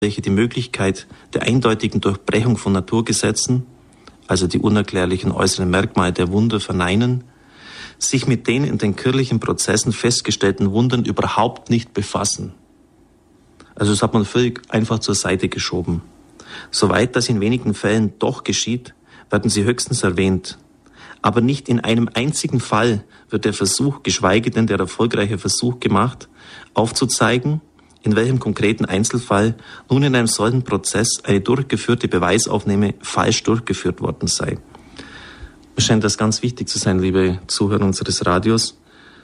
welche die Möglichkeit der eindeutigen Durchbrechung von Naturgesetzen, also die unerklärlichen äußeren Merkmale der Wunder, verneinen, sich mit den in den kirchlichen Prozessen festgestellten Wundern überhaupt nicht befassen. Also das hat man völlig einfach zur Seite geschoben. Soweit das in wenigen Fällen doch geschieht, werden sie höchstens erwähnt. Aber nicht in einem einzigen Fall wird der Versuch, geschweige denn der erfolgreiche Versuch gemacht, aufzuzeigen, in welchem konkreten Einzelfall nun in einem solchen Prozess eine durchgeführte Beweisaufnahme falsch durchgeführt worden sei. Mir scheint das ganz wichtig zu sein, liebe Zuhörer unseres Radios.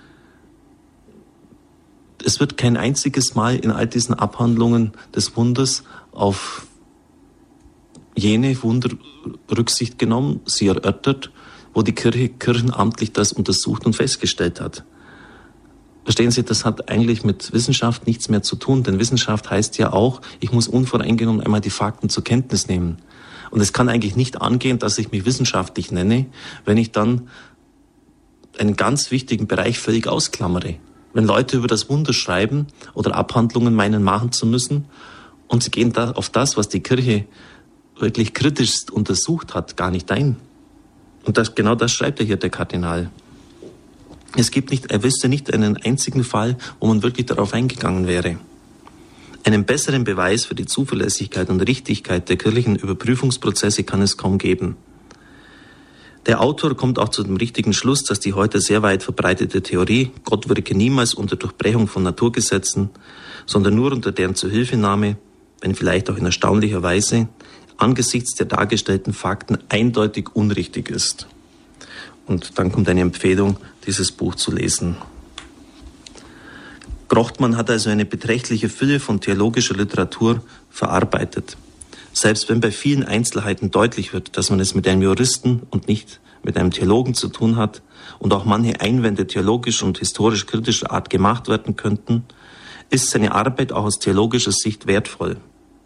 Es wird kein einziges Mal in all diesen Abhandlungen des Wunders auf jene Wunder Rücksicht genommen, sie erörtert, wo die Kirche kirchenamtlich das untersucht und festgestellt hat. Verstehen Sie, das hat eigentlich mit Wissenschaft nichts mehr zu tun, denn Wissenschaft heißt ja auch, ich muss unvoreingenommen einmal die Fakten zur Kenntnis nehmen. Und es kann eigentlich nicht angehen, dass ich mich wissenschaftlich nenne, wenn ich dann einen ganz wichtigen Bereich völlig ausklammere. Wenn Leute über das Wunder schreiben oder Abhandlungen meinen, machen zu müssen und sie gehen da auf das, was die Kirche wirklich kritisch untersucht hat, gar nicht ein. Und genau das schreibt hier der Kardinal. Er wüsste nicht einen einzigen Fall, wo man wirklich darauf eingegangen wäre. Einen besseren Beweis für die Zuverlässigkeit und Richtigkeit der kirchlichen Überprüfungsprozesse kann es kaum geben. Der Autor kommt auch zu dem richtigen Schluss, dass die heute sehr weit verbreitete Theorie, Gott wirke niemals unter Durchbrechung von Naturgesetzen, sondern nur unter deren Zuhilfenahme, wenn vielleicht auch in erstaunlicher Weise, angesichts der dargestellten Fakten eindeutig unrichtig ist. Und dann kommt eine Empfehlung, dieses Buch zu lesen. Grochtmann hat also eine beträchtliche Fülle von theologischer Literatur verarbeitet. Selbst wenn bei vielen Einzelheiten deutlich wird, dass man es mit einem Juristen und nicht mit einem Theologen zu tun hat und auch manche Einwände theologisch und historisch kritischer Art gemacht werden könnten, ist seine Arbeit auch aus theologischer Sicht wertvoll.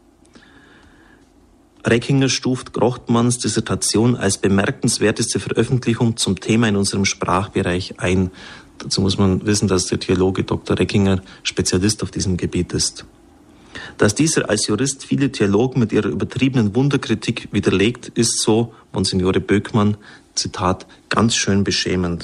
Reckinger stuft Grochtmanns Dissertation als bemerkenswerteste Veröffentlichung zum Thema in unserem Sprachbereich ein. Dazu muss man wissen, dass der Theologe Dr. Reckinger Spezialist auf diesem Gebiet ist. Dass dieser als Jurist viele Theologen mit ihrer übertriebenen Wunderkritik widerlegt, ist so, Monsignore Böckmann, Zitat, ganz schön beschämend.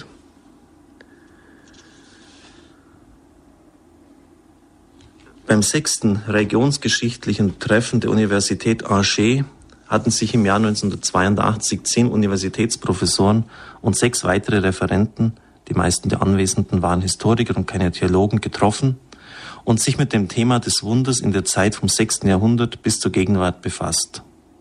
Beim 6. religionsgeschichtlichen Treffen der Universität Angers hatten sich im Jahr 1982 10 Universitätsprofessoren und 6 weitere Referenten, die meisten der Anwesenden waren Historiker und keine Theologen, getroffen und sich mit dem Thema des Wunders in der Zeit vom 6. Jahrhundert bis zur Gegenwart befasst.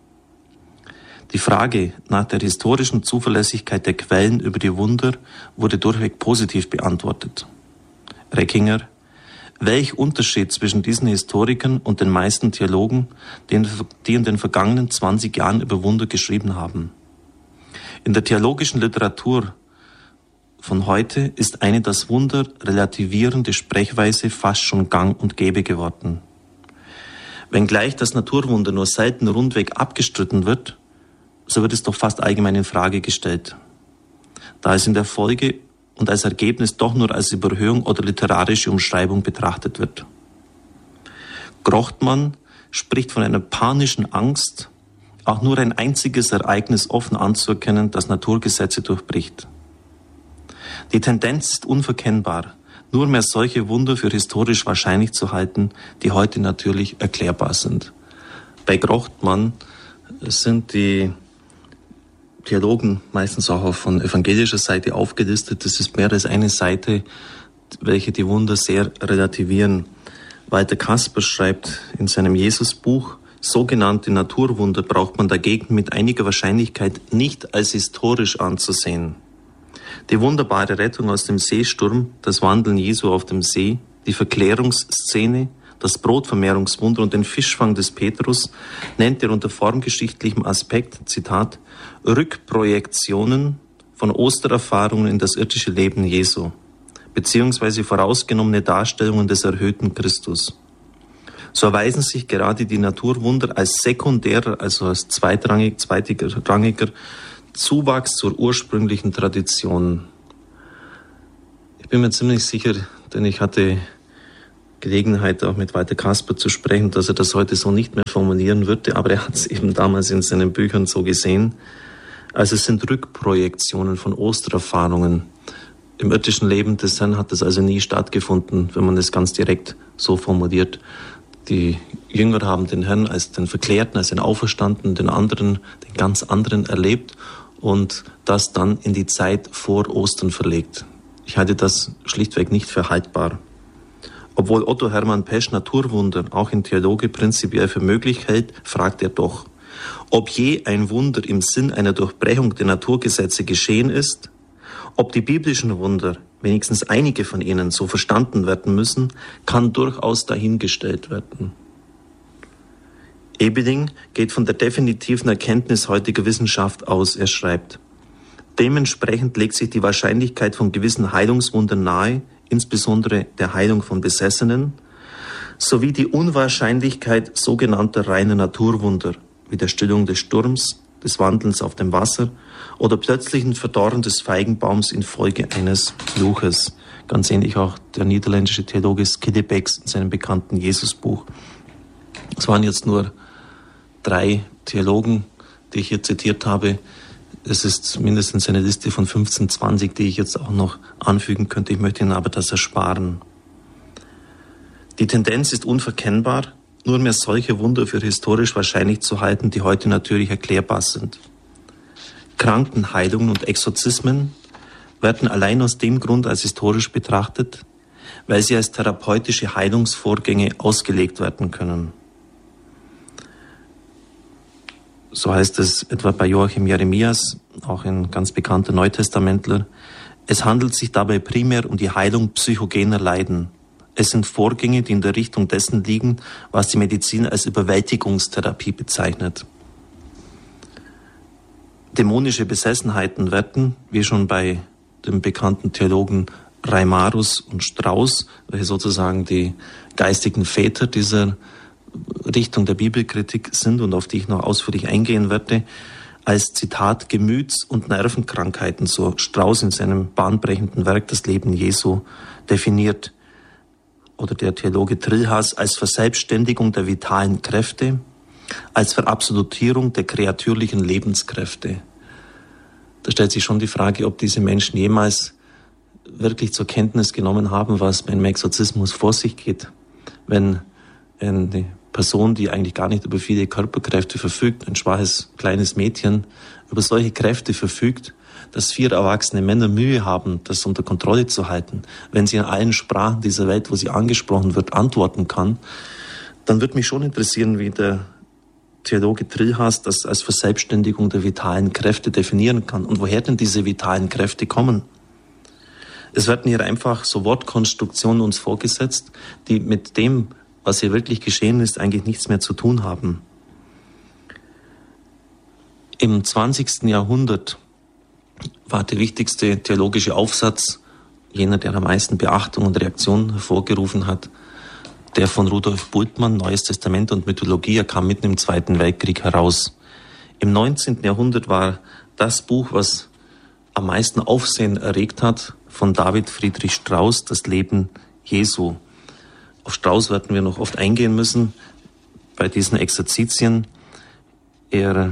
Die Frage nach der historischen Zuverlässigkeit der Quellen über die Wunder wurde durchweg positiv beantwortet. Reckinger: Welch Unterschied zwischen diesen Historikern und den meisten Theologen, die in den vergangenen 20 Jahren über Wunder geschrieben haben. In der theologischen Literatur von heute ist eine das Wunder relativierende Sprechweise fast schon gang und gäbe geworden. Wenngleich das Naturwunder nur selten rundweg abgestritten wird, so wird es doch fast allgemein in Frage gestellt, da es in der Folge und als Ergebnis doch nur als Überhöhung oder literarische Umschreibung betrachtet wird. Grochtmann spricht von einer panischen Angst, auch nur ein einziges Ereignis offen anzuerkennen, das Naturgesetze durchbricht. Die Tendenz ist unverkennbar, nur mehr solche Wunder für historisch wahrscheinlich zu halten, die heute natürlich erklärbar sind. Bei Grochtmann sind die Theologen meistens auch von evangelischer Seite aufgelistet. Das ist mehr als eine Seite, welche die Wunder sehr relativieren. Walter Kasper schreibt in seinem Jesusbuch, sogenannte Naturwunder braucht man dagegen mit einiger Wahrscheinlichkeit nicht als historisch anzusehen. Die wunderbare Rettung aus dem Seesturm, das Wandeln Jesu auf dem See, die Verklärungsszene, das Brotvermehrungswunder und den Fischfang des Petrus nennt er unter formgeschichtlichem Aspekt, Zitat, Rückprojektionen von Ostererfahrungen in das irdische Leben Jesu, beziehungsweise vorausgenommene Darstellungen des erhöhten Christus. So erweisen sich gerade die Naturwunder als sekundärer, also als zweitrangiger Zuwachs zur ursprünglichen Tradition. Ich bin mir ziemlich sicher, denn ich hatte Gelegenheit, auch mit Walter Kasper zu sprechen, dass er das heute so nicht mehr formulieren würde, aber er hat es eben damals in seinen Büchern so gesehen. Also es sind Rückprojektionen von Ostererfahrungen. Im irdischen Leben des Herrn hat das also nie stattgefunden, wenn man es ganz direkt so formuliert. Die Jünger haben den Herrn als den Verklärten, als den Auferstandenen, den ganz anderen erlebt und das dann in die Zeit vor Ostern verlegt. Ich halte das schlichtweg nicht für haltbar. Obwohl Otto Hermann Pesch Naturwunder auch in Theologie prinzipiell für möglich hält, fragt er doch, ob je ein Wunder im Sinn einer Durchbrechung der Naturgesetze geschehen ist, ob die biblischen Wunder, wenigstens einige von ihnen, so verstanden werden müssen, kann durchaus dahingestellt werden. Ebeling geht von der definitiven Erkenntnis heutiger Wissenschaft aus. Er schreibt, dementsprechend legt sich die Wahrscheinlichkeit von gewissen Heilungswundern nahe, insbesondere der Heilung von Besessenen, sowie die Unwahrscheinlichkeit sogenannter reiner Naturwunder, wie der Stillung des Sturms, des Wandelns auf dem Wasser oder plötzlichen Verdorren des Feigenbaums infolge eines Fluches. Ganz ähnlich auch der niederländische Theologe Schillebeeckx in seinem bekannten Jesusbuch. Es waren jetzt nur 3 Theologen, die ich hier zitiert habe. Es ist mindestens eine Liste von 15, 20, die ich jetzt auch noch anfügen könnte. Ich möchte Ihnen aber das ersparen. Die Tendenz ist unverkennbar, nur mehr solche Wunder für historisch wahrscheinlich zu halten, die heute natürlich erklärbar sind. Krankenheilungen und Exorzismen werden allein aus dem Grund als historisch betrachtet, weil sie als therapeutische Heilungsvorgänge ausgelegt werden können. So heißt es etwa bei Joachim Jeremias, auch ein ganz bekannter Neutestamentler. Es handelt sich dabei primär um die Heilung psychogener Leiden. Es sind Vorgänge, die in der Richtung dessen liegen, was die Medizin als Überwältigungstherapie bezeichnet. Dämonische Besessenheiten werden, wie schon bei dem bekannten Theologen Reimarus und Strauß, welche sozusagen die geistigen Väter dieser Richtung der Bibelkritik sind und auf die ich noch ausführlich eingehen werde, als Zitat Gemüts- und Nervenkrankheiten, so Strauß in seinem bahnbrechenden Werk Das Leben Jesu definiert, oder der Theologe Trilhas als Verselbstständigung der vitalen Kräfte, als Verabsolutierung der kreatürlichen Lebenskräfte. Da stellt sich schon die Frage, ob diese Menschen jemals wirklich zur Kenntnis genommen haben, was beim Exorzismus vor sich geht, wenn eine Person, die eigentlich gar nicht über viele Körperkräfte verfügt, ein schwaches kleines Mädchen, über solche Kräfte verfügt, dass 4 erwachsene Männer Mühe haben, das unter Kontrolle zu halten. Wenn sie in allen Sprachen dieser Welt, wo sie angesprochen wird, antworten kann, dann würde mich schon interessieren, wie der Theologe Trilhas das als Verselbstständigung der vitalen Kräfte definieren kann und woher denn diese vitalen Kräfte kommen. Es werden hier einfach so Wortkonstruktionen uns vorgesetzt, die mit dem, was hier wirklich geschehen ist, eigentlich nichts mehr zu tun haben. Im 20. Jahrhundert war der wichtigste theologische Aufsatz, jener, der am meisten Beachtung und Reaktion hervorgerufen hat, der von Rudolf Bultmann, Neues Testament und Mythologie. Er kam mitten im Zweiten Weltkrieg heraus. Im 19. Jahrhundert war das Buch, was am meisten Aufsehen erregt hat, von David Friedrich Strauß, Das Leben Jesu. Auf Strauß werden wir noch oft eingehen müssen bei diesen Exerzitien. Er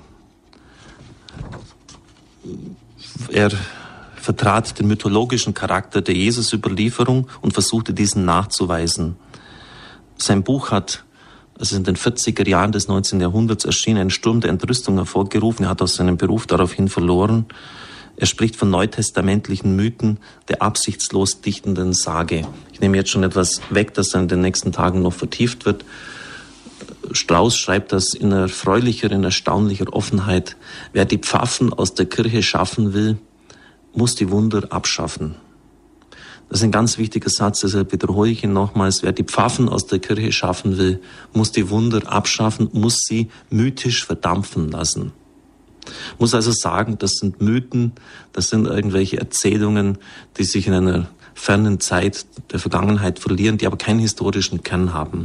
vertrat den mythologischen Charakter der Jesusüberlieferung und versuchte diesen nachzuweisen. Sein Buch hat, also in den 40er Jahren des 19. Jahrhunderts erschien, einen Sturm der Entrüstung hervorgerufen. Er hat auch seinen Beruf daraufhin verloren. Er spricht von neutestamentlichen Mythen der absichtslos dichtenden Sage. Ich nehme jetzt schon etwas weg, das dann in den nächsten Tagen noch vertieft wird. Strauß schreibt das in erfreulicher, in erstaunlicher Offenheit. Wer die Pfaffen aus der Kirche schaffen will, muss die Wunder abschaffen. Das ist ein ganz wichtiger Satz, deshalb wiederhole ich ihn nochmals. Wer die Pfaffen aus der Kirche schaffen will, muss die Wunder abschaffen, muss sie mythisch verdampfen lassen. Muss also sagen, das sind Mythen, das sind irgendwelche Erzählungen, die sich in einer fernen Zeit der Vergangenheit verlieren, die aber keinen historischen Kern haben.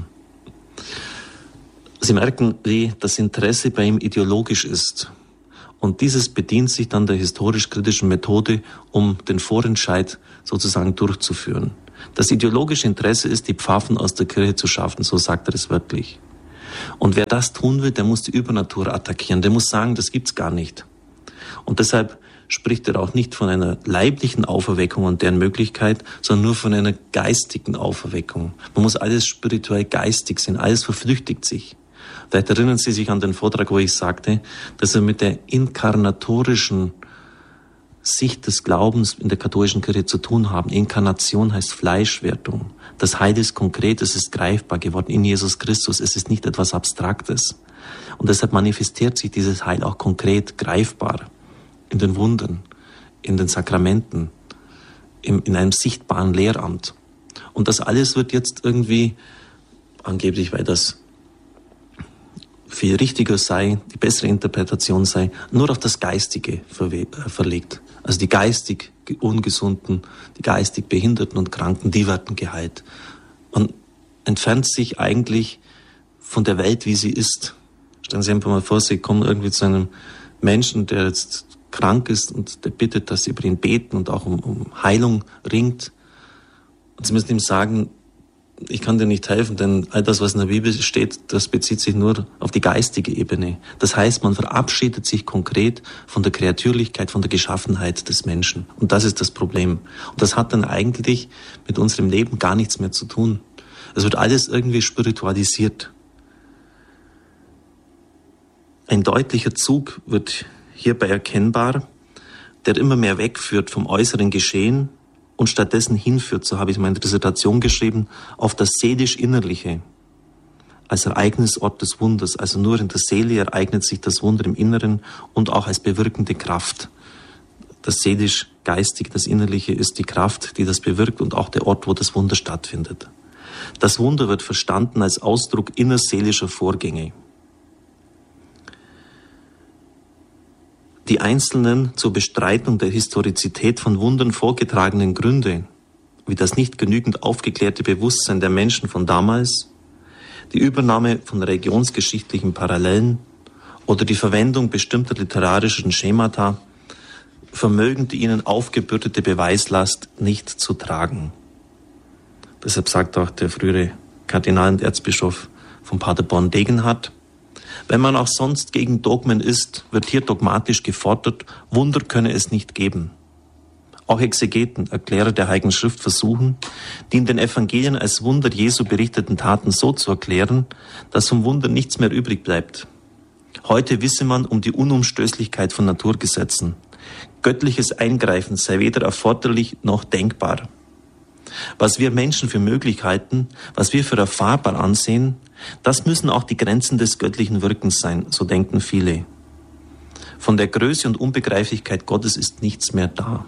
Sie merken, wie das Interesse bei ihm ideologisch ist. Und dieses bedient sich dann der historisch-kritischen Methode, um den Vorentscheid sozusagen durchzuführen. Das ideologische Interesse ist, die Pfaffen aus der Kirche zu schaffen, so sagt er es wörtlich. Und wer das tun will, der muss die Übernatur attackieren, der muss sagen, das gibt's gar nicht. Und deshalb spricht er auch nicht von einer leiblichen Auferweckung und deren Möglichkeit, sondern nur von einer geistigen Auferweckung. Man muss alles spirituell geistig sehen, alles verflüchtigt sich. Vielleicht erinnern Sie sich an den Vortrag, wo ich sagte, dass er mit der inkarnatorischen Sicht des Glaubens in der katholischen Kirche zu tun haben. Inkarnation heißt Fleischwerdung. Das Heil ist konkret, es ist greifbar geworden in Jesus Christus. Es ist nicht etwas Abstraktes. Und deshalb manifestiert sich dieses Heil auch konkret, greifbar in den Wundern, in den Sakramenten, in einem sichtbaren Lehramt. Und das alles wird jetzt irgendwie, angeblich, weil das viel richtiger sei, die bessere Interpretation sei, nur auf das Geistige verlegt. Also die geistig Ungesunden, die geistig Behinderten und Kranken, die werden geheilt. Man entfernt sich eigentlich von der Welt, wie sie ist. Stellen Sie einfach mal vor, Sie kommen irgendwie zu einem Menschen, der jetzt krank ist und der bittet, dass Sie über ihn beten und auch um Heilung ringt. Und Sie müssen ihm sagen, ich kann dir nicht helfen, denn all das, was in der Bibel steht, das bezieht sich nur auf die geistige Ebene. Das heißt, man verabschiedet sich konkret von der Kreatürlichkeit, von der Geschaffenheit des Menschen. Und das ist das Problem. Und das hat dann eigentlich mit unserem Leben gar nichts mehr zu tun. Es wird alles irgendwie spiritualisiert. Ein deutlicher Zug wird hierbei erkennbar, der immer mehr wegführt vom äußeren Geschehen und stattdessen hinführt, so habe ich meine Dissertation geschrieben, auf das seelisch-innerliche als Ereignisort des Wunders. Also nur in der Seele ereignet sich das Wunder im Inneren und auch als bewirkende Kraft. Das seelisch-geistig, das Innerliche ist die Kraft, die das bewirkt und auch der Ort, wo das Wunder stattfindet. Das Wunder wird verstanden als Ausdruck innerseelischer Vorgänge. Die einzelnen zur Bestreitung der Historizität von Wundern vorgetragenen Gründe, wie das nicht genügend aufgeklärte Bewusstsein der Menschen von damals, die Übernahme von religionsgeschichtlichen Parallelen oder die Verwendung bestimmter literarischen Schemata, vermögen die ihnen aufgebürdete Beweislast nicht zu tragen. Deshalb sagt auch der frühere Kardinal und Erzbischof von Paderborn Degenhardt, wenn man auch sonst gegen Dogmen ist, wird hier dogmatisch gefordert, Wunder könne es nicht geben. Auch Exegeten, Erklärer der Heiligen Schrift versuchen, die in den Evangelien als Wunder Jesu berichteten Taten so zu erklären, dass vom Wunder nichts mehr übrig bleibt. Heute wisse man um die Unumstößlichkeit von Naturgesetzen. Göttliches Eingreifen sei weder erforderlich noch denkbar. Was wir Menschen für möglich halten, was wir für erfahrbar ansehen, das müssen auch die Grenzen des göttlichen Wirkens sein, so denken viele. Von der Größe und Unbegreiflichkeit Gottes ist nichts mehr da.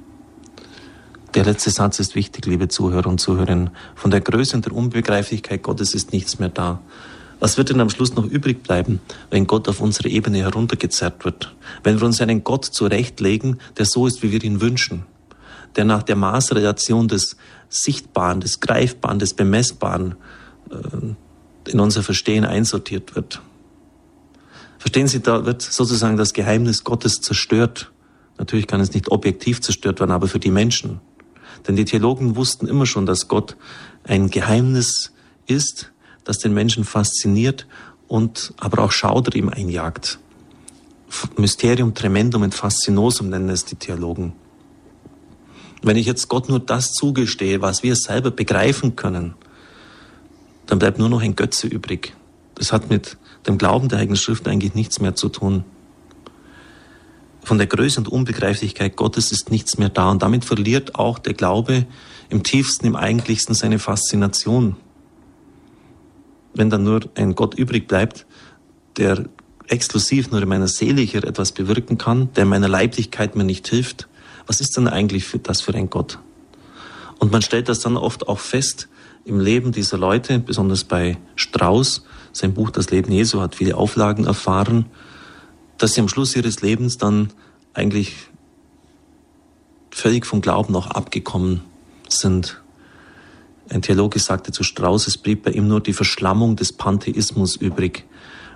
Der letzte Satz ist wichtig, liebe Zuhörer und Zuhörerinnen. Von der Größe und der Unbegreiflichkeit Gottes ist nichts mehr da. Was wird denn am Schluss noch übrig bleiben, wenn Gott auf unsere Ebene heruntergezerrt wird? Wenn wir uns einen Gott zurechtlegen, der so ist, wie wir ihn wünschen, der nach der Maßrelation des Sichtbaren, des Greifbaren, des Bemessbaren in unser Verstehen einsortiert wird. Verstehen Sie, da wird sozusagen das Geheimnis Gottes zerstört. Natürlich kann es nicht objektiv zerstört werden, aber für die Menschen. Denn die Theologen wussten immer schon, dass Gott ein Geheimnis ist, das den Menschen fasziniert und aber auch Schauder ihm einjagt. Mysterium tremendum et fascinosum nennen es die Theologen. Wenn ich jetzt Gott nur das zugestehe, was wir selber begreifen können, dann bleibt nur noch ein Götze übrig. Das hat mit dem Glauben der Heiligen Schrift eigentlich nichts mehr zu tun. Von der Größe und Unbegreiflichkeit Gottes ist nichts mehr da und damit verliert auch der Glaube im tiefsten, im eigentlichsten seine Faszination. Wenn dann nur ein Gott übrig bleibt, der exklusiv nur in meiner Seele hier etwas bewirken kann, der in meiner Leiblichkeit mir nicht hilft, was ist denn eigentlich das für ein Gott? Und man stellt das dann oft auch fest im Leben dieser Leute, besonders bei Strauß. Sein Buch Das Leben Jesu hat viele Auflagen erfahren, dass sie am Schluss ihres Lebens dann eigentlich völlig vom Glauben auch abgekommen sind. Ein Theologe sagte zu Strauß, es blieb bei ihm nur die Verschlammung des Pantheismus übrig.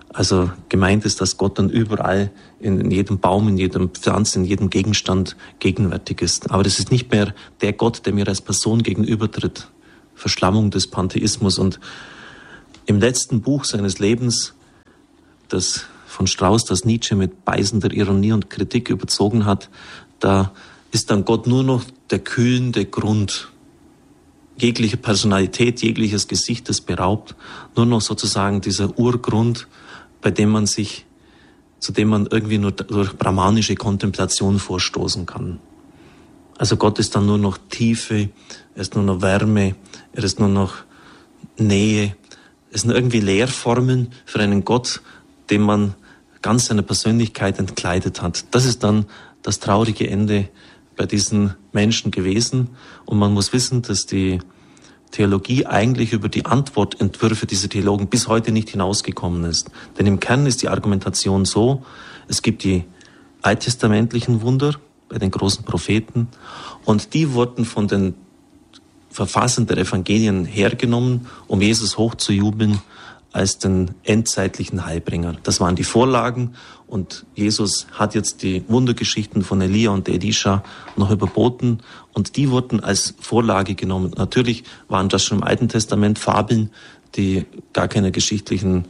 Also gemeint ist, dass Gott dann überall in jedem Baum, in jedem Pflanze, in jedem Gegenstand gegenwärtig ist. Aber das ist nicht mehr der Gott, der mir als Person gegenübertritt. Verschlammung des Pantheismus. Und im letzten Buch seines Lebens, das von Strauss, das Nietzsche mit beißender Ironie und Kritik überzogen hat, da ist dann Gott nur noch der kühlende Grund. Jegliche Personalität, jegliches Gesichtes beraubt. Nur noch sozusagen dieser Urgrund, zu dem man irgendwie nur durch brahmanische Kontemplation vorstoßen kann. Also Gott ist dann nur noch Tiefe, er ist nur noch Wärme, er ist nur noch Nähe. Es sind irgendwie Leerformen für einen Gott, dem man ganz seine Persönlichkeit entkleidet hat. Das ist dann das traurige Ende bei diesen Menschen gewesen. Und man muss wissen, dass die Theologie eigentlich über die Antwortentwürfe dieser Theologen bis heute nicht hinausgekommen ist. Denn im Kern ist die Argumentation so, es gibt die alttestamentlichen Wunder bei den großen Propheten und die wurden von den Verfassern der Evangelien hergenommen, um Jesus hochzujubeln als den endzeitlichen Heilbringer. Das waren die Vorlagen und Jesus hat jetzt die Wundergeschichten von Elia und Elisha noch überboten und die wurden als Vorlage genommen. Natürlich waren das schon im Alten Testament Fabeln, die gar keine geschichtlichen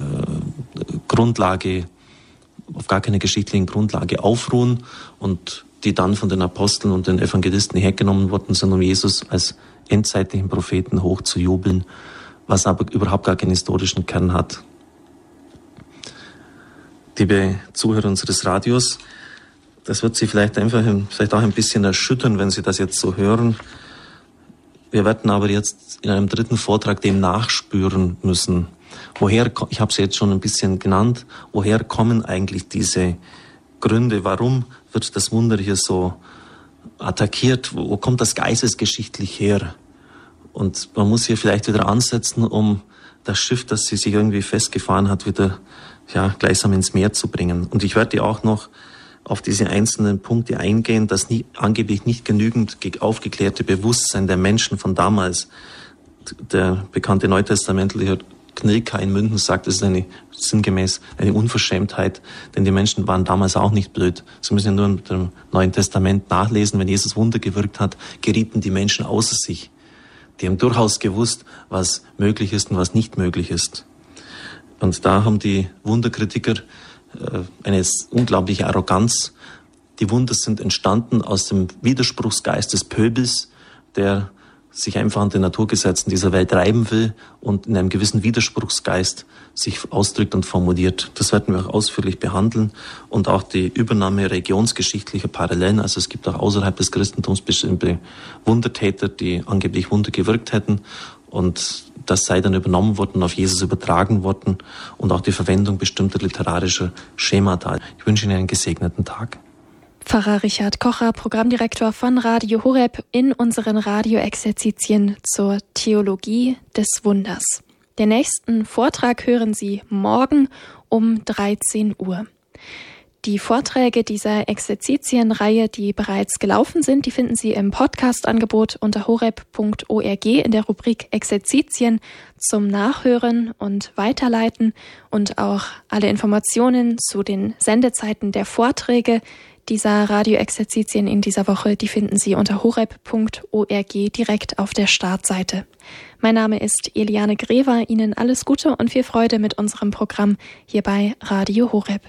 auf gar keine geschichtlichen Grundlage aufruhen und die dann von den Aposteln und den Evangelisten hergenommen worden sind, um Jesus als endzeitlichen Propheten hochzujubeln, was aber überhaupt gar keinen historischen Kern hat. Liebe Zuhörer unseres Radios, das wird Sie vielleicht auch ein bisschen erschüttern, wenn Sie das jetzt so hören. Wir werden aber jetzt in einem dritten Vortrag dem nachspüren müssen. Ich habe es jetzt schon ein bisschen genannt, woher kommen eigentlich diese Gründe? Warum wird das Wunder hier so attackiert? Wo kommt das geistesgeschichtlich her? Und man muss hier vielleicht wieder ansetzen, um das Schiff, das sie sich irgendwie festgefahren hat, wieder gleichsam ins Meer zu bringen. Und ich werde auch noch auf diese einzelnen Punkte eingehen, dass angeblich nicht genügend aufgeklärte Bewusstsein der Menschen von damals, der bekannte neutestamentliche Knilka in München sagt, es ist sinngemäß eine Unverschämtheit, denn die Menschen waren damals auch nicht blöd. Sie müssen ja nur im Neuen Testament nachlesen, wenn Jesus Wunder gewirkt hat, gerieten die Menschen außer sich. Die haben durchaus gewusst, was möglich ist und was nicht möglich ist. Und da haben die Wunderkritiker eine unglaubliche Arroganz. Die Wunder sind entstanden aus dem Widerspruchsgeist des Pöbels, der sich einfach an den Naturgesetzen dieser Welt reiben will und in einem gewissen Widerspruchsgeist sich ausdrückt und formuliert. Das werden wir auch ausführlich behandeln und auch die Übernahme religionsgeschichtlicher Parallelen. Also es gibt auch außerhalb des Christentums bestimmte Wundertäter, die angeblich Wunder gewirkt hätten und das sei dann übernommen worden, auf Jesus übertragen worden und auch die Verwendung bestimmter literarischer Schemata. Ich wünsche Ihnen einen gesegneten Tag. Pfarrer Richard Kocher, Programmdirektor von Radio Horeb, in unseren Radioexerzitien zur Theologie des Wunders. Den nächsten Vortrag hören Sie morgen um 13 Uhr. Die Vorträge dieser Exerzitienreihe, die bereits gelaufen sind, die finden Sie im Podcast-Angebot unter horeb.org in der Rubrik Exerzitien zum Nachhören und Weiterleiten und auch alle Informationen zu den Sendezeiten der Vorträge dieser Radioexerzitien in dieser Woche, die finden Sie unter horeb.org direkt auf der Startseite. Mein Name ist Eliane Grever. Ihnen alles Gute und viel Freude mit unserem Programm hier bei Radio Horeb.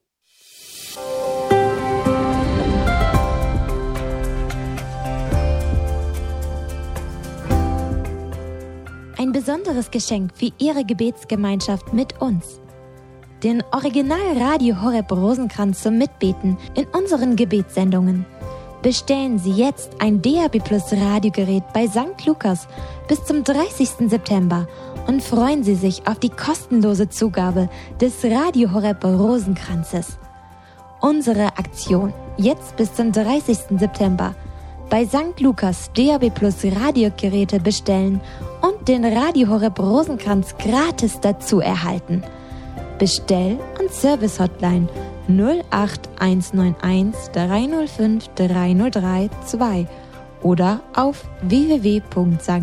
Ein besonderes Geschenk für Ihre Gebetsgemeinschaft mit uns. Den Original Radio Horeb Rosenkranz zum Mitbeten in unseren Gebetssendungen. Bestellen Sie jetzt ein DAB+ Radiogerät bei St. Lukas bis zum 30. September und freuen Sie sich auf die kostenlose Zugabe des Radio Horeb Rosenkranzes. Unsere Aktion jetzt bis zum 30. September. Bei St. Lukas DAB+ Radiogeräte bestellen und den Radio Horeb Rosenkranz gratis dazu erhalten. Bestell- und Service-Hotline 08191 305 3032 oder auf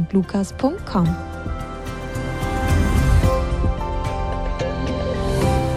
www.stlukas.com.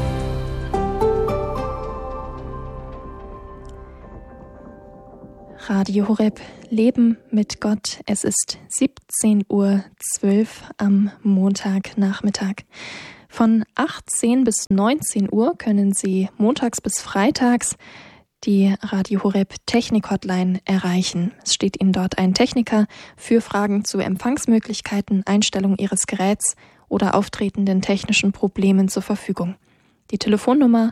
Radio Horeb, Leben mit Gott. Es ist 17:12 Uhr am Montagnachmittag. Von 18 bis 19 Uhr können Sie montags bis freitags die Radio Horeb Technik-Hotline erreichen. Es steht Ihnen dort ein Techniker für Fragen zu Empfangsmöglichkeiten, Einstellung Ihres Geräts oder auftretenden technischen Problemen zur Verfügung. Die Telefonnummer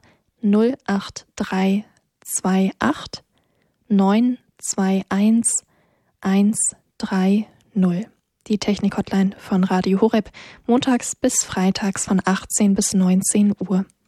08328 921 130. Die Technik-Hotline von Radio Horeb, montags bis freitags von 18 bis 19 Uhr.